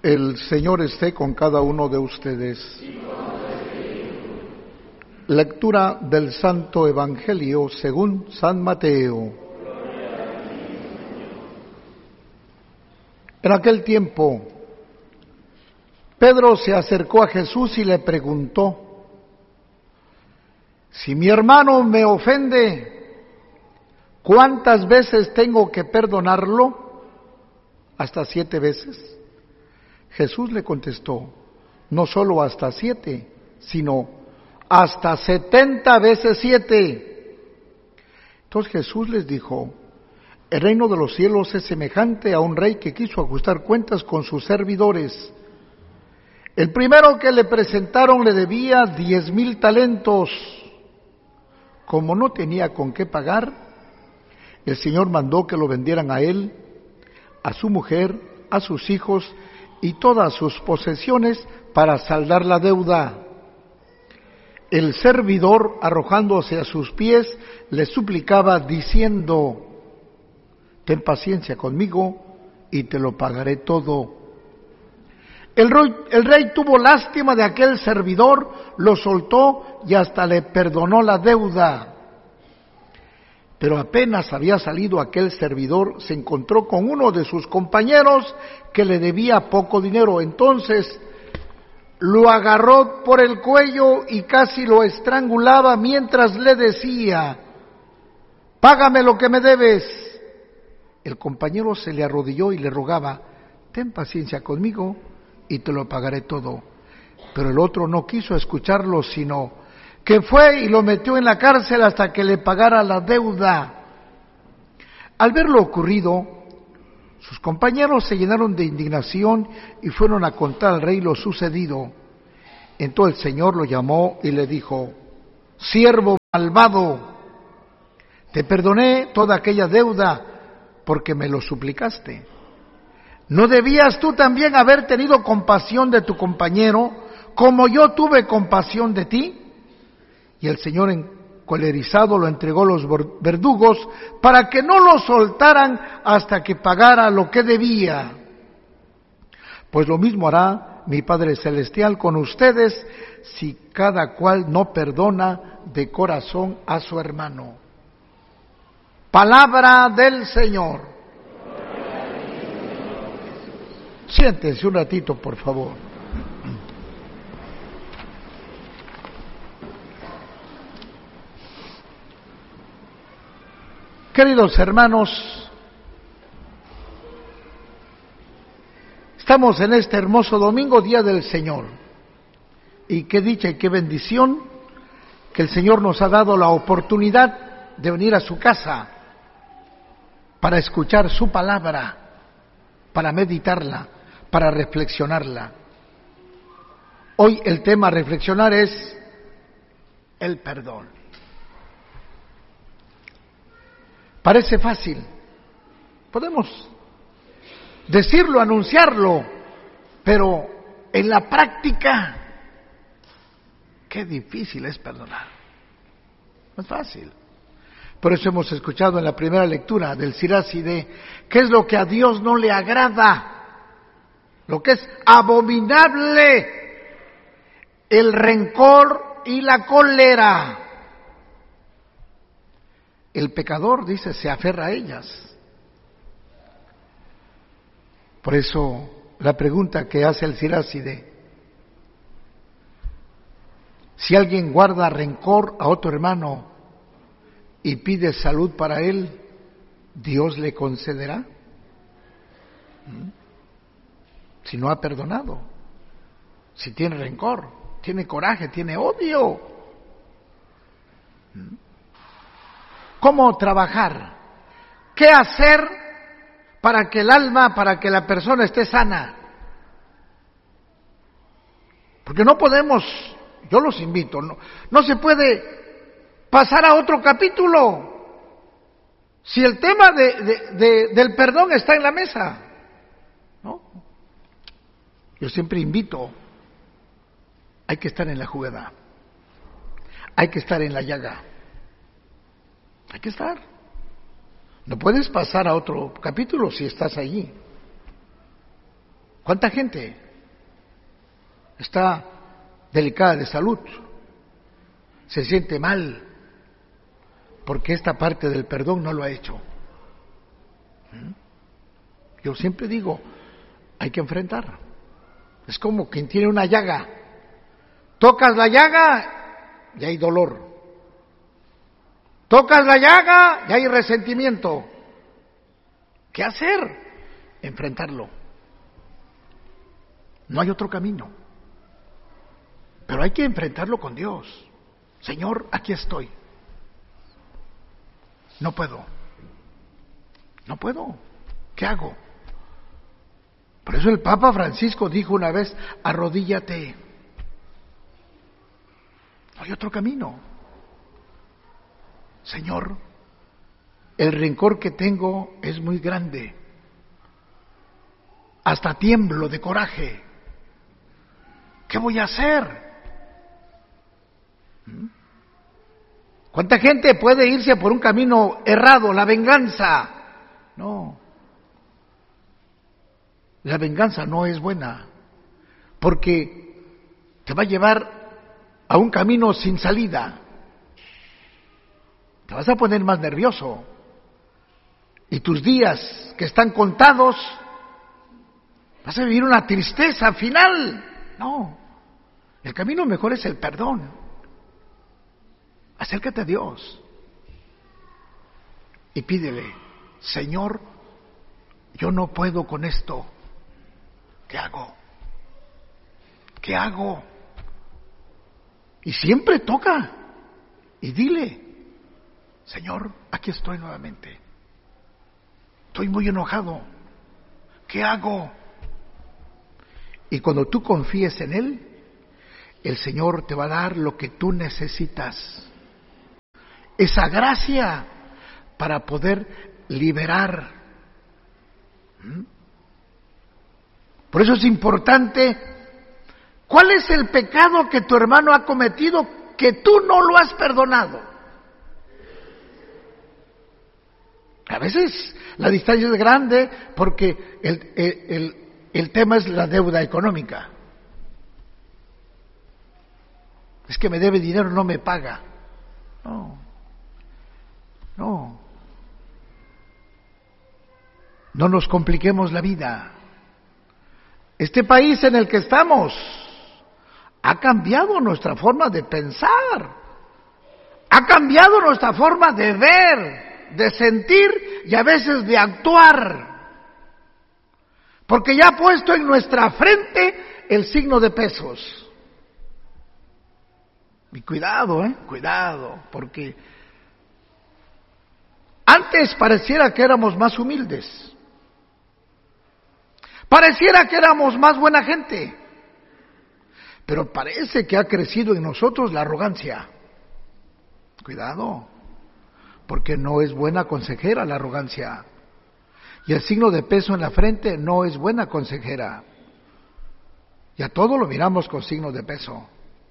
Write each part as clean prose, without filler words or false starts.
El Señor esté con cada uno de ustedes. Lectura del Santo Evangelio según San Mateo. En aquel tiempo, Pedro se acercó a Jesús y le preguntó: si mi hermano me ofende, ¿cuántas veces tengo que perdonarlo? ¿Hasta 7 veces? Jesús le contestó: no solo hasta 7, sino hasta 70 veces 7. Entonces Jesús les dijo: el reino de los cielos es semejante a un rey que quiso ajustar cuentas con sus servidores. El primero que le presentaron le debía 10,000 talentos. Como no tenía con qué pagar, el Señor mandó que lo vendieran a él, a su mujer, a sus hijos y todas sus posesiones para saldar la deuda. El servidor, arrojándose a sus pies, le suplicaba diciendo: ten paciencia conmigo y te lo pagaré todo. El rey tuvo lástima de aquel servidor, lo soltó y hasta le perdonó la deuda. Pero apenas había salido aquel servidor, se encontró con uno de sus compañeros que le debía poco dinero. Entonces lo agarró por el cuello y casi lo estrangulaba mientras le decía: págame lo que me debes. El compañero se le arrodilló y le rogaba: ten paciencia conmigo y te lo pagaré todo. Pero el otro no quiso escucharlo, sino que fue y lo metió en la cárcel hasta que le pagara la deuda. Al ver lo ocurrido, sus compañeros se llenaron de indignación y fueron a contar al rey lo sucedido. Entonces el Señor lo llamó y le dijo: siervo malvado, te perdoné toda aquella deuda porque me lo suplicaste. ¿No debías tú también haber tenido compasión de tu compañero como yo tuve compasión de ti? Y el Señor, encolerizado, lo entregó a los verdugos para que no lo soltaran hasta que pagara lo que debía. Pues lo mismo hará mi Padre Celestial con ustedes si cada cual no perdona de corazón a su hermano. Palabra del Señor. Siéntense un ratito, por favor. Queridos hermanos, estamos en este hermoso domingo, Día del Señor. Y qué dicha y qué bendición que el Señor nos ha dado la oportunidad de venir a su casa para escuchar su palabra, para meditarla, para reflexionarla. Hoy el tema a reflexionar es el perdón. Parece fácil, podemos decirlo, anunciarlo, pero en la práctica, qué difícil es perdonar. No es fácil. Por eso hemos escuchado en la primera lectura del Siracide qué es lo que a Dios no le agrada, lo que es abominable: el rencor y la cólera. El pecador, dice, se aferra a ellas. Por eso la pregunta que hace el Siracide: si alguien guarda rencor a otro hermano y pide salud para él, ¿Dios le concederá? Si no ha perdonado, si tiene rencor, tiene coraje, tiene odio. ¿Cómo trabajar? ¿Qué hacer para que el alma, para que la persona esté sana? Porque no podemos, yo los invito, no se puede pasar a otro capítulo si el tema del perdón está en la mesa, ¿no? Yo siempre invito, hay que estar en la jugada, hay que estar en la llaga. Hay que estar. No puedes pasar a otro capítulo si estás allí. ¿Cuánta gente está delicada de salud? Se siente mal porque esta parte del perdón no lo ha hecho. Yo siempre digo, hay que enfrentar. Es como quien tiene una llaga. Tocas la llaga y hay dolor. Tocas la llaga y hay resentimiento. ¿Qué hacer? Enfrentarlo. No hay otro camino. Pero hay que enfrentarlo con Dios. Señor, aquí estoy. No puedo. ¿Qué hago? Por eso el Papa Francisco dijo una vez, arrodíllate. No hay otro camino. Señor, el rencor que tengo es muy grande. Hasta tiemblo de coraje. ¿Qué voy a hacer? ¿Cuánta gente puede irse por un camino errado? La venganza. No. La venganza no es buena, porque te va a llevar a un camino sin salida. Te vas a poner más nervioso. Y tus días que están contados, vas a vivir una tristeza final. No. El camino mejor es el perdón. Acércate a Dios y pídele, Señor, yo no puedo con esto. ¿Qué hago? ¿Qué hago? Y siempre toca y dile, Señor, aquí estoy nuevamente. Estoy muy enojado. ¿Qué hago? Y cuando tú confíes en Él, el Señor te va a dar lo que tú necesitas. Esa gracia para poder liberar. Por eso es importante, ¿cuál es el pecado que tu hermano ha cometido que tú no lo has perdonado? A veces la distancia es grande porque el tema es la deuda económica. Es que me debe dinero, no me paga. No nos compliquemos la vida. Este país en el que estamos ha cambiado nuestra forma de pensar, ha cambiado nuestra forma de ver, de sentir y a veces de actuar, porque ya ha puesto en nuestra frente el signo de pesos. Y cuidado, porque antes pareciera que éramos más humildes. Pareciera que éramos más buena gente, pero parece que ha crecido en nosotros la arrogancia. Cuidado, porque no es buena consejera la arrogancia. Y el signo de peso en la frente no es buena consejera. Y a todo lo miramos con signo de peso.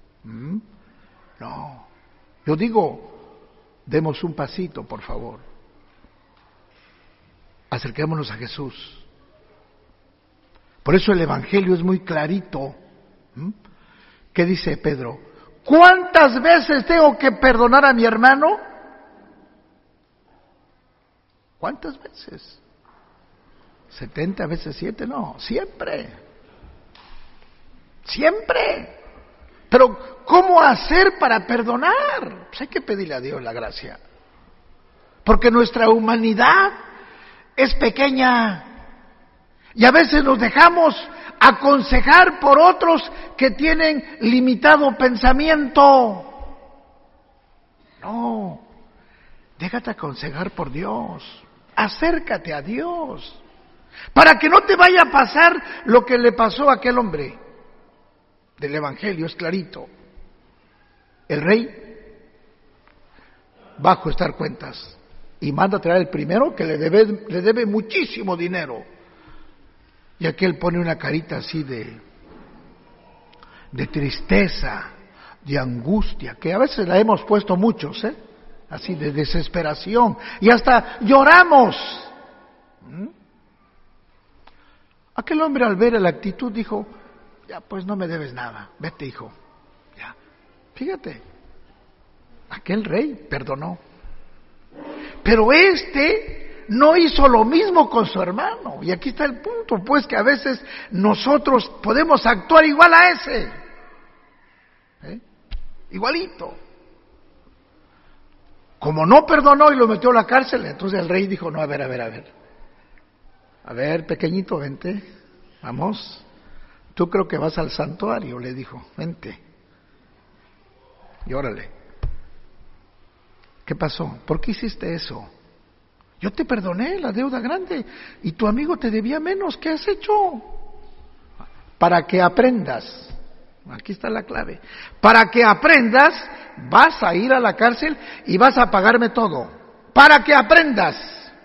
No, yo digo, demos un pasito, por favor. Acerquémonos a Jesús. Por eso el Evangelio es muy clarito. ¿Qué dice Pedro? ¿Cuántas veces tengo que perdonar a mi hermano? ¿Cuántas veces? 70 veces 7, no, siempre. Pero ¿cómo hacer para perdonar? Pues hay que pedirle a Dios la gracia. Porque nuestra humanidad es pequeña. Y a veces nos dejamos aconsejar por otros que tienen limitado pensamiento. No, déjate aconsejar por Dios. Acércate a Dios. Para que no te vaya a pasar lo que le pasó a aquel hombre. Del Evangelio es clarito. El rey va a ajustar cuentas y manda a traer el primero que le debe muchísimo dinero. Y aquel pone una carita así de tristeza, de angustia, que a veces la hemos puesto muchos, así de desesperación, y hasta lloramos. Aquel hombre al ver la actitud dijo, ya pues no me debes nada, vete hijo. Ya. Fíjate, aquel rey perdonó. Pero no hizo lo mismo con su hermano. Y aquí está el punto, pues que a veces nosotros podemos actuar igual a ese. Igualito. Como no perdonó y lo metió a la cárcel, entonces el rey dijo, no, a ver. A ver, pequeñito, vente, vamos. Tú creo que vas al santuario, le dijo, vente. Y órale. ¿Qué pasó? ¿Por qué hiciste eso? Yo te perdoné la deuda grande y tu amigo te debía menos. ¿Qué has hecho? Para que aprendas. Aquí está la clave. Para que aprendas, vas a ir a la cárcel y vas a pagarme todo. Para que aprendas.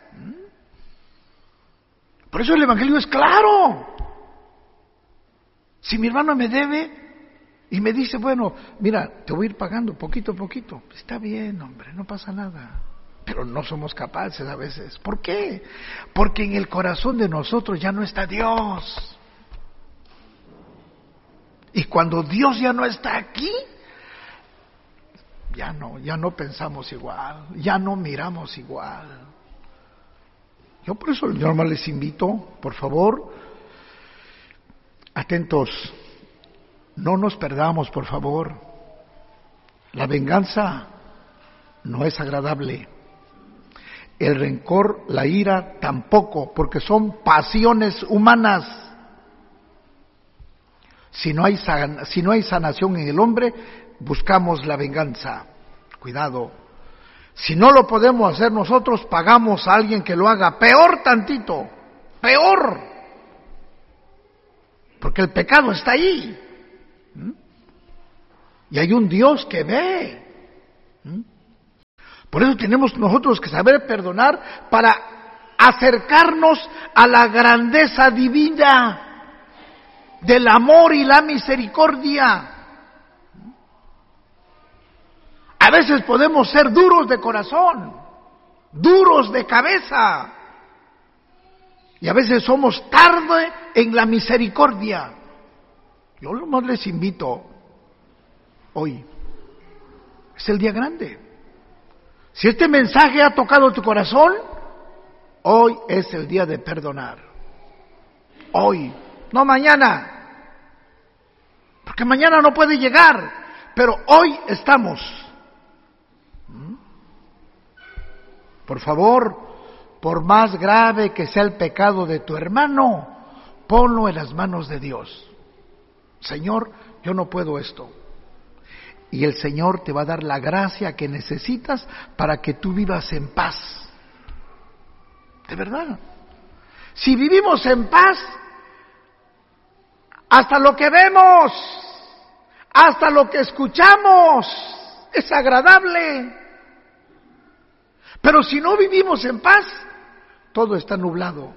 Por eso el Evangelio es claro. Si mi hermano me debe y me dice, bueno, mira, te voy a ir pagando poquito a poquito. Está bien, hombre, no pasa nada. Pero no somos capaces a veces. ¿Por qué? Porque en el corazón de nosotros ya no está Dios. Y cuando Dios ya no está aquí, ya no pensamos igual, ya no miramos igual. Yo por eso yo nomás les invito, por favor, atentos, no nos perdamos, por favor. La venganza no es agradable. El rencor, la ira tampoco, porque son pasiones humanas. Si no hay sanación en el hombre, buscamos la venganza. Cuidado. Si no lo podemos hacer nosotros, pagamos a alguien que lo haga peor tantito. Peor. Porque el pecado está ahí. Y hay un Dios que ve. Por eso tenemos nosotros que saber perdonar para acercarnos a la grandeza divina del amor y la misericordia. A veces podemos ser duros de corazón, duros de cabeza, y a veces somos tarde en la misericordia. Yo lo más les invito, hoy es el día grande. Si este mensaje ha tocado tu corazón, hoy es el día de perdonar. Hoy, no mañana, porque mañana no puede llegar, pero hoy estamos. Por favor, por más grave que sea el pecado de tu hermano, ponlo en las manos de Dios. Señor, yo no puedo esto. Y el Señor te va a dar la gracia que necesitas para que tú vivas en paz. De verdad. Si vivimos en paz, hasta lo que vemos, hasta lo que escuchamos, es agradable. Pero si no vivimos en paz, todo está nublado,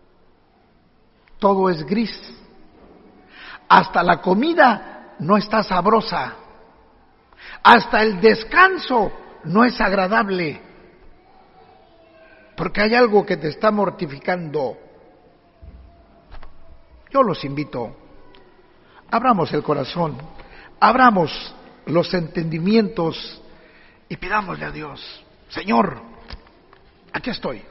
todo es gris, hasta la comida no está sabrosa, hasta el descanso no es agradable, porque hay algo que te está mortificando. Yo los invito, abramos el corazón, abramos los entendimientos y pidámosle a Dios, Señor, aquí estoy.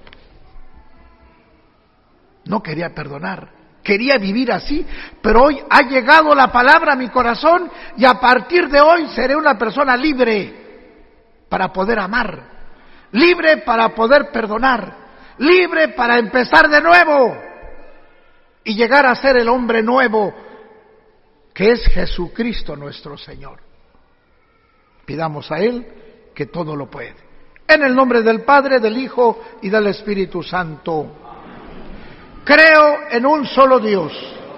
No quería perdonar, quería vivir así, pero hoy ha llegado la palabra a mi corazón y a partir de hoy seré una persona libre para poder amar, libre para poder perdonar, libre para empezar de nuevo y llegar a ser el hombre nuevo que es Jesucristo nuestro Señor. Pidamos a Él que todo lo puede. En el nombre del Padre, del Hijo y del Espíritu Santo. Creo en un solo Dios,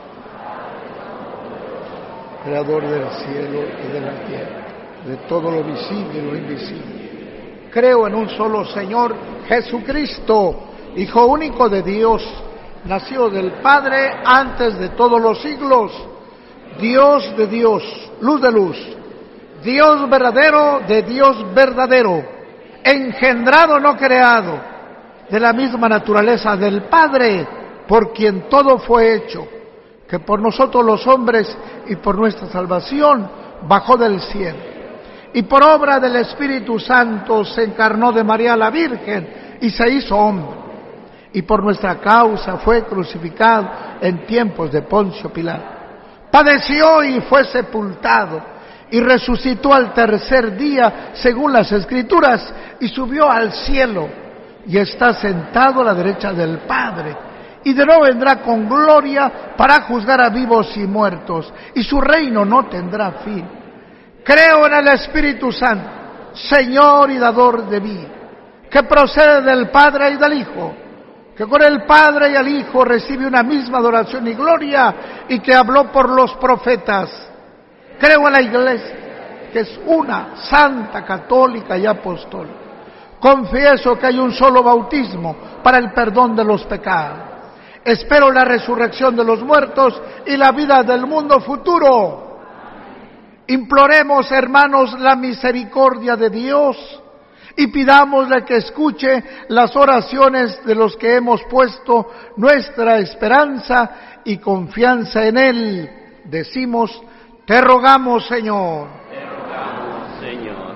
Creador del cielo y de la tierra, de todo lo visible y lo invisible. Creo en un solo Señor, Jesucristo, Hijo único de Dios, nacido del Padre antes de todos los siglos, Dios de Dios, luz de luz, Dios verdadero de Dios verdadero, engendrado, no creado, de la misma naturaleza del Padre, por quien todo fue hecho, que por nosotros los hombres y por nuestra salvación bajó del cielo, y por obra del Espíritu Santo se encarnó de María la Virgen y se hizo hombre, y por nuestra causa fue crucificado en tiempos de Poncio Pilato. Padeció y fue sepultado, y resucitó al tercer día, según las Escrituras, y subió al cielo, y está sentado a la derecha del Padre, y de nuevo vendrá con gloria para juzgar a vivos y muertos, y su reino no tendrá fin. Creo en el Espíritu Santo, Señor y dador de vida, que procede del Padre y del Hijo, que con el Padre y el Hijo recibe una misma adoración y gloria, y que habló por los profetas. Creo en la Iglesia, que es una, santa, católica y apostólica. Confieso que hay un solo bautismo para el perdón de los pecados. Espero la resurrección de los muertos y la vida del mundo futuro. Imploremos, hermanos, la misericordia de Dios y pidámosle que escuche las oraciones de los que hemos puesto nuestra esperanza y confianza en Él. Decimos: te rogamos, Señor. Te rogamos, Señor.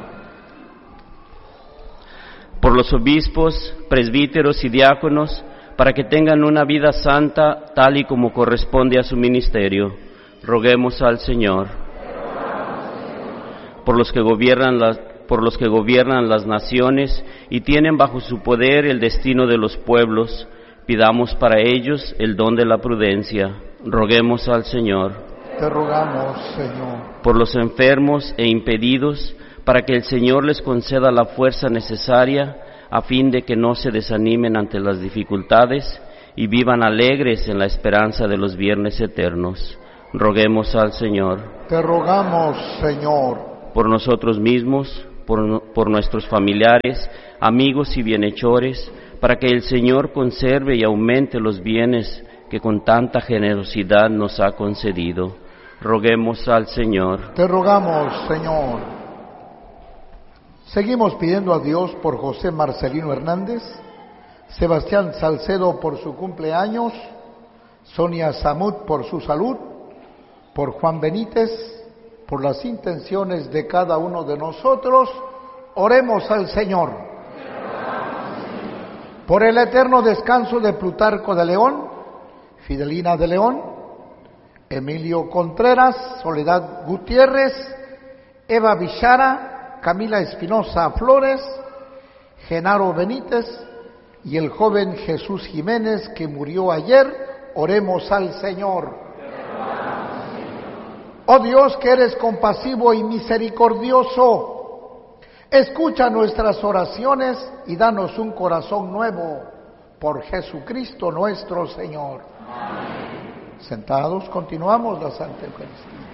Por los obispos, presbíteros y diáconos, para que tengan una vida santa tal y como corresponde a su ministerio, roguemos al Señor. Por los que gobiernan las naciones y tienen bajo su poder el destino de los pueblos, pidamos para ellos el don de la prudencia, roguemos al Señor. Te rogamos, Señor. Por los enfermos e impedidos, para que el Señor les conceda la fuerza necesaria a fin de que no se desanimen ante las dificultades y vivan alegres en la esperanza de los viernes eternos. Roguemos al Señor. Te rogamos, Señor. Por nosotros mismos, por nuestros familiares, amigos y bienhechores, para que el Señor conserve y aumente los bienes que con tanta generosidad nos ha concedido. Roguemos al Señor. Te rogamos, Señor. Seguimos pidiendo a Dios por José Marcelino Hernández, Sebastián Salcedo por su cumpleaños, Sonia Samut por su salud, por Juan Benítez, por las intenciones de cada uno de nosotros. Oremos al Señor. Por el eterno descanso de Plutarco de León, Fidelina de León, Emilio Contreras, Soledad Gutiérrez, Eva Villara, Camila Espinosa Flores, Genaro Benítez y el joven Jesús Jiménez que murió ayer. Oremos al Señor. Oh Dios, que eres compasivo y misericordioso, escucha nuestras oraciones y danos un corazón nuevo por Jesucristo nuestro Señor. Amén. Sentados, continuamos la Santa Eucaristía.